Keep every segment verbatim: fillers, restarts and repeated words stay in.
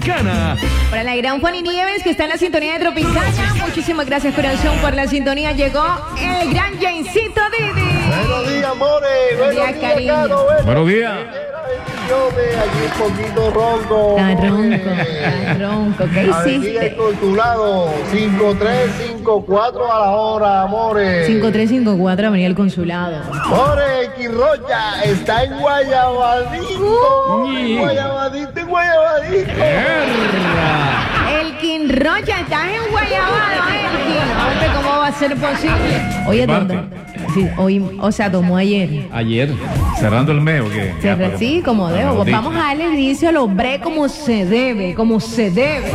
Tropicana. Para la gran Juan y Nieves que está en la sintonía de Tropicana, muchísimas gracias corazón por la sintonía. Llegó el gran Jaincito Didi. Buenos días, amores. Buenos días, cariño. Caro, bueno. Buenos días. Allí un poquito ronco. Está ronco, está ronco. ¿Qué Avenida hiciste? El Consulado, cinco tres cinco cuatro a la hora, amores. cinco tres cinco cuatro Avenida El Consulado. Amores, Quirrocha está en Guayabadito. Uh, en Guayabadito, en Guayabadito. Elkin Rocha, estás en Guayabado, Elkin. Hombre, ¿cómo va a ser posible? Oye, Parte. ¿dónde? Sí, hoy, o sea, tomó ayer. Ayer, cerrando el mes, ¿o qué? Se re- sí, como debo. Maldito. Vamos a darle inicio al hombre como se debe, como se debe.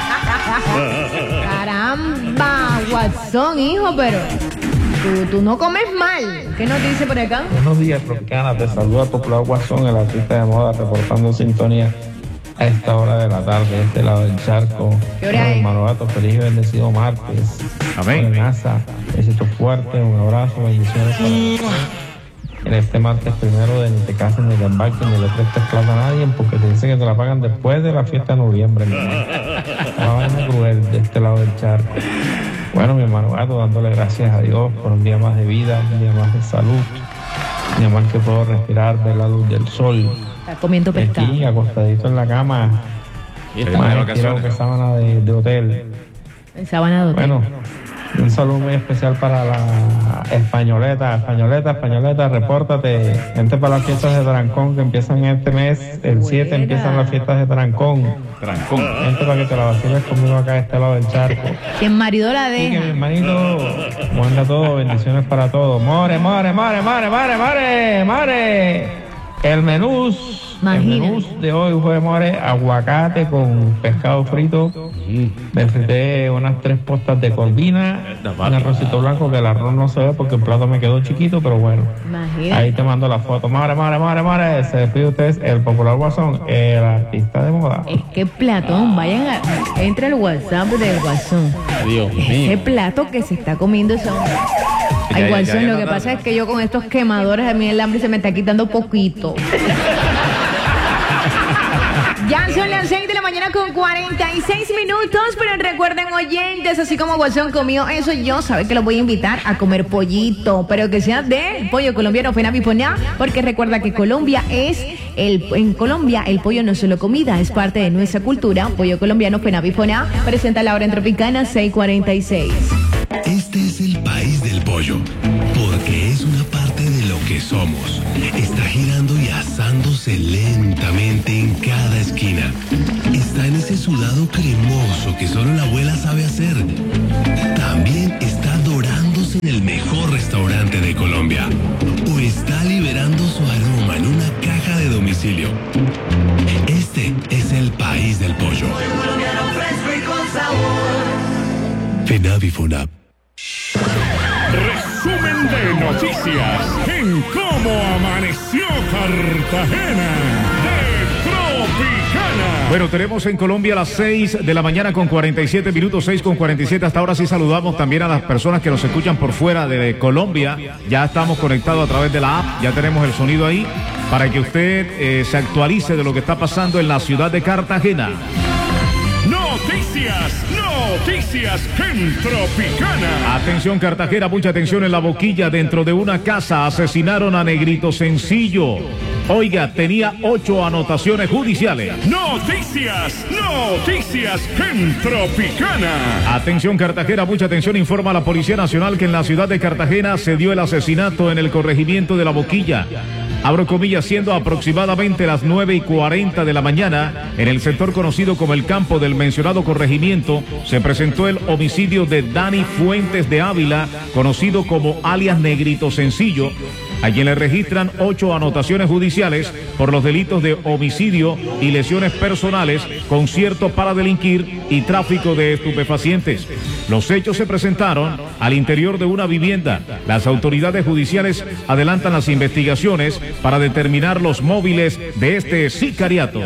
Caramba, Watson, hijo, pero tú, tú no comes mal. ¿Qué nos dice por acá? Buenos días, Tropicana. Te saluda el popular Guasón, el artista de moda, reportando sintonía a esta hora de la tarde, este lado del charco. ¿Qué hora es? Hermano Gato, feliz y bendecido martes. Amén. Amenaza, éxito fuerte, un abrazo, bendiciones para todos. En este martes primero de ni te cases, ni te embarques, ni le prestes plata a nadie, porque te dicen que te la pagan después de la fiesta de noviembre. Mi hermano. La vaina cruel de este lado del charco. Bueno, mi hermano Gato, dándole gracias a Dios por un día más de vida, un día más de salud, un día más que puedo respirar, ver la luz del sol. Está comiendo pescado. Aquí, acostadito en la cama, Y estamos de más estirado vacaciones. que sábana de, de hotel. En Sabana de Hotel. Bueno, un saludo muy especial para la españoleta, españoleta, españoleta, repórtate. Vente para las fiestas de Trancón que empiezan este mes, el siete Buena. empiezan las fiestas de Trancón. Trancón. Vente para que te la vaciles conmigo acá a este lado del charco. Quien marido la Así que mi deja. hermanito, ¿cómo anda todo? Bendiciones para todos. More, more, more, more, more, more, more. El menú, el Imagina. menú de hoy fue, more, aguacate con pescado frito. Me frité unas tres postas de corvina, un arrocito blanco, que el arroz no se ve porque el plato me quedó chiquito, pero bueno. Imagina. Ahí te mando la foto. More, more, more, more. Se despide ustedes, el popular Guasón, el artista de moda. Es que Platón, vayan a. Entra el WhatsApp del Guasón. Dios Ese mío. plato que se está comiendo ese hombre. Ay, Ya, ya, Guasón, ya, ya lo que no pasa tarda. es que yo con estos quemadores a mí el hambre se me está quitando poquito. Ya son las seis de la mañana con cuarenta y seis minutos, pero recuerden, oyentes, así como Guasón comió eso, yo sabe que los voy a invitar a comer pollito, pero que sea de pollo colombiano Fenavifoná, porque recuerda que Colombia es el, en Colombia el pollo no es solo comida, es parte de nuestra cultura. Pollo colombiano Fenavifoná presenta la hora en Tropicana seis cuarenta y seis. Este es el país del pollo, porque es una parte de lo que somos. Está girando y asándose lentamente en cada esquina. Está en ese sudado cremoso que solo la abuela sabe hacer. También está dorándose en el mejor restaurante de Colombia. O está liberando su aroma en una caja de domicilio. Este es el país del pollo. Fenavifonap. Resumen de noticias en cómo amaneció Cartagena de Tropicana. Bueno, tenemos en Colombia las seis de la mañana con cuarenta y siete minutos, seis con cuarenta y siete. Hasta ahora sí saludamos también a las personas que nos escuchan por fuera de Colombia. Ya estamos conectados a través de la app, ya tenemos el sonido ahí para que usted eh, se actualice de lo que está pasando en la ciudad de Cartagena. Noticias, noticias en Tropicana. Atención Cartagena, mucha atención en La Boquilla. Dentro de una casa asesinaron a Negrito Sencillo. Oiga, tenía ocho anotaciones judiciales. Noticias, noticias en Tropicana. Atención Cartagena, mucha atención. Informa la Policía Nacional que en la ciudad de Cartagena se dio el asesinato en el corregimiento de La Boquilla. Abro comillas, siendo aproximadamente las nueve y cuarenta de la mañana, en el sector conocido como el campo del mencionado corregimiento, se presentó el homicidio de Dani Fuentes de Ávila, conocido como alias Negrito Sencillo, a quien le registran ocho anotaciones judiciales por los delitos de homicidio y lesiones personales, concierto para delinquir y tráfico de estupefacientes. Los hechos se presentaron al interior de una vivienda. Las autoridades judiciales adelantan las investigaciones para determinar los móviles de este sicariato.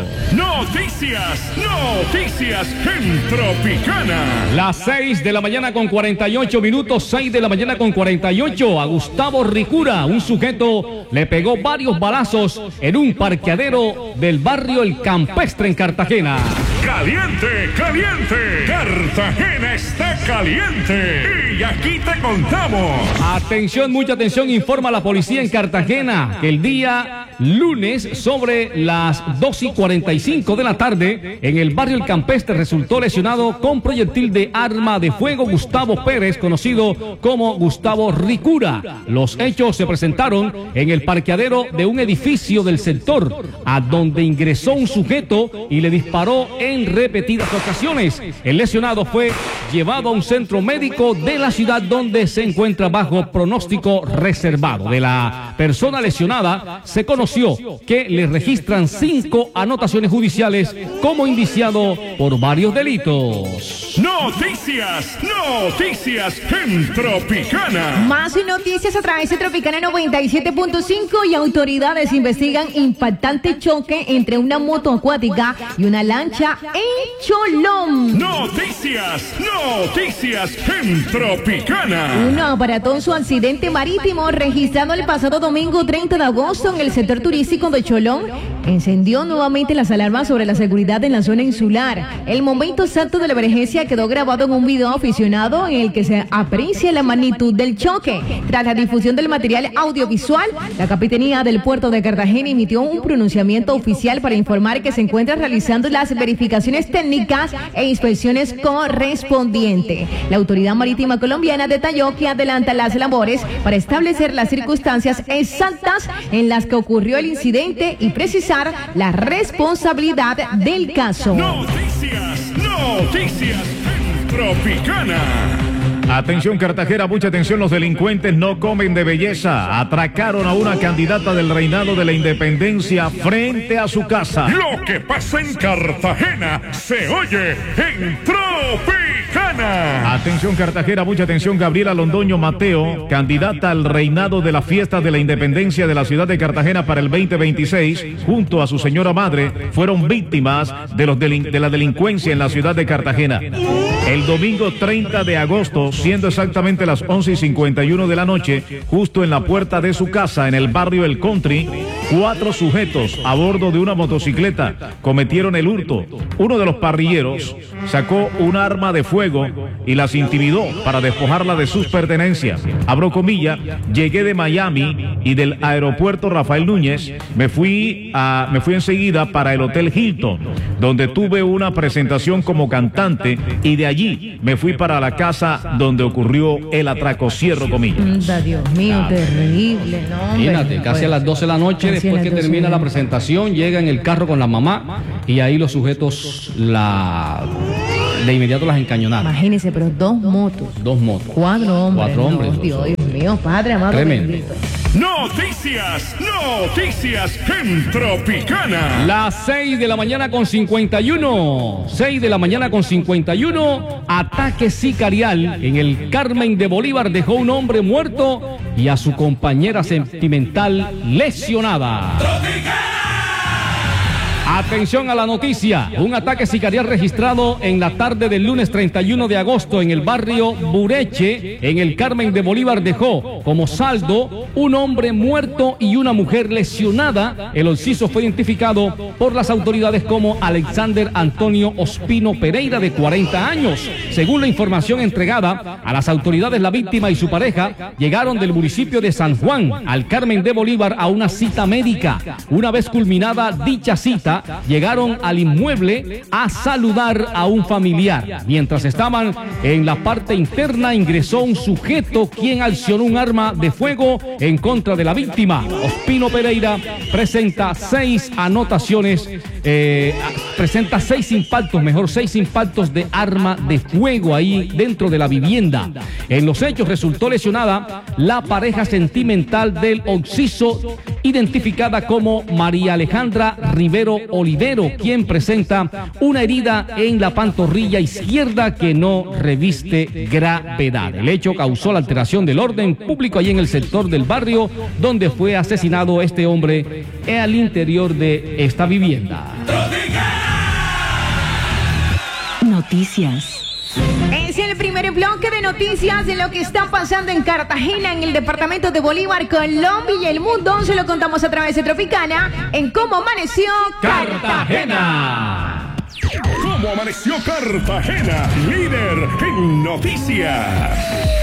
Noticias, noticias en Tropicana. Las seis de la mañana con cuarenta y ocho minutos, seis de la mañana con cuarenta y ocho. A Gustavo Ricura, un sujeto le pegó varios balazos en un parqueadero del barrio El Campestre en Cartagena. Caliente, caliente. Cartagena está caliente. Y aquí te contamos. Atención, mucha atención, informa la policía en Cartagena que el día lunes sobre las dos y cuarenta y cinco de la tarde en el barrio El Campestre resultó lesionado con proyectil de arma de fuego Gustavo Pérez, conocido como Gustavo Ricura. Los hechos se presentaron en el parqueadero de un edificio del sector, a donde ingresó un sujeto y le disparó en repetidas ocasiones. El lesionado fue llevado a un centro médico de la ciudad, donde se encuentra bajo pronóstico reservado. De la persona lesionada se conoció que le registran cinco anotaciones judiciales como indiciado por varios delitos. Noticias, noticias en Tropicana. Más noticias a través de Tropicana noventa y siete punto cinco y autoridades investigan impactante choque entre una moto acuática y una lancha en Cholón. Noticias, noticias en Tropicana. Un aparatoso accidente marítimo registrado el pasado domingo treinta de agosto en el sector turístico de Cholón encendió nuevamente las alarmas sobre la seguridad en la zona insular. El momento exacto de la emergencia quedó grabado en un video aficionado en el que se aprecia la magnitud del choque. Tras la difusión del material audiovisual, la Capitanía del Puerto de Cartagena emitió un pronunciamiento oficial para informar que se encuentra realizando las verificaciones técnicas e inspecciones correspondientes. La Autoridad Marítima Colombiana detalló que adelanta las labores para establecer las circunstancias exactas en las que ocurrió el incidente y precisar la responsabilidad del caso. Noticias, noticias en Tropicana. Atención Cartagena, mucha atención, los delincuentes no comen de belleza. Atracaron a una candidata del Reinado de la Independencia frente a su casa. Lo que pasa en Cartagena se oye en Tropicana. Atención Cartagena, mucha atención, Gabriela Londoño Mateo, candidata al Reinado de la Fiesta de la Independencia de la ciudad de Cartagena para el veinte veintiséis, junto a su señora madre, fueron víctimas de, los delin- de la delincuencia en la ciudad de Cartagena. El domingo treinta de agosto, siendo exactamente las once y cincuenta y uno de la noche, justo en la puerta de su casa en el barrio El Country, cuatro sujetos a bordo de una motocicleta cometieron el hurto. Uno de los parrilleros sacó un arma de fuego y las intimidó para despojarla de sus pertenencias. Abro comilla, llegué de Miami y del aeropuerto Rafael Núñez, me fui, a, me fui enseguida para el Hotel Hilton, donde tuve una presentación como cantante, y de allí me fui para la casa donde ocurrió el atraco, cierro comillas. Anda, Dios mío, ah, terrible, no, imagínate, casi pues, a las doce de la noche, después que termina la presentación, llega en el carro con la mamá y ahí los sujetos la de inmediato las encañonaron. Imagínense, pero dos motos. Dos motos. Cuatro hombres. Cuatro hombres. No, Dios mío, Padre amado. Tremendo. Bendito. Noticias, noticias en Tropicana. Las seis de la mañana con cincuenta y uno. seis de la mañana con cincuenta y uno. Ataque sicarial en el Carmen de Bolívar dejó un hombre muerto y a su compañera sentimental lesionada. ¡Tropicana! Atención a la noticia. Un ataque sicarial registrado en la tarde del lunes treinta y uno de agosto en el barrio Bureche, en el Carmen de Bolívar, dejó como saldo un hombre muerto y una mujer lesionada. El occiso fue identificado por las autoridades como Alexander Antonio Ospino Pereira, de cuarenta años. Según la información entregada a las autoridades, la víctima y su pareja llegaron del municipio de San Juan al Carmen de Bolívar a una cita médica. Una vez culminada dicha cita, llegaron al inmueble a saludar a un familiar. Mientras estaban en la parte interna, ingresó un sujeto quien accionó un arma de fuego en contra de la víctima. Ospino Pereira presenta seis anotaciones, eh, presenta seis impactos, mejor seis impactos de arma de fuego ahí dentro de la vivienda. En los hechos resultó lesionada la pareja sentimental del occiso, identificada como María Alejandra Rivero Olivero, quien presenta una herida en la pantorrilla izquierda que no reviste gravedad. El hecho causó la alteración del orden público allí en el sector del barrio donde fue asesinado este hombre al interior de esta vivienda. Noticias. Es el primer bloque de noticias de lo que está pasando en Cartagena, en el departamento de Bolívar, Colombia y el mundo. Se lo contamos a través de Tropicana en Cómo Amaneció Cartagena. ¿Cómo amaneció Cartagena? Líder en noticias.